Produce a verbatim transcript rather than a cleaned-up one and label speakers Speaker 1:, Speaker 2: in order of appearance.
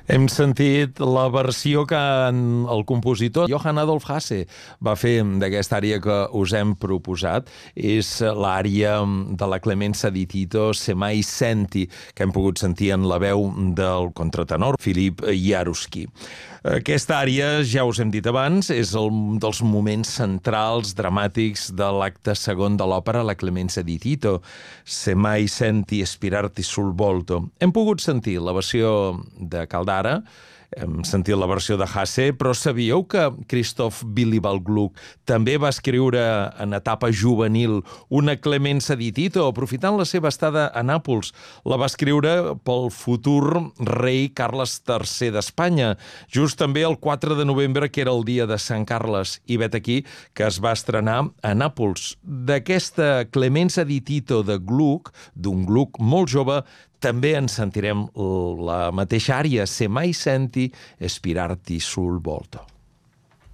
Speaker 1: Hem sentit la versió que el compositor Johann Adolf Hasse va fer d'aquesta ària que us hem proposat. És l'ària de la Clemenza di Tito, Se mai senti, que hem pogut sentir en la veu del contratenor Filip Jaruski. Aquesta ària, ja us hem dit abans, és un dels moments centrals, dramàtics de l'acte segon de l'òpera La Clemenza di Tito, Se mai senti spirarti sul volto. Hem pogut sentir la versió de Caldara, hem sentit la versió de Hasse, però sabíeu que Christoph Willibald Gluck també va escriure en etapa juvenil una Clemenza di Tito, aprofitant la seva estada a Nàpols. La va escriure pel futur rei Carles tercer d'Espanya, just també el quatre de novembre, que era el dia de Sant Carles, i vet aquí que es va estrenar a Nàpols. D'aquesta Clemenza di Tito de Gluck, d'un Gluck molt jove, també en sentirem la mateixa ària, Se mai senti spirarti sul volto.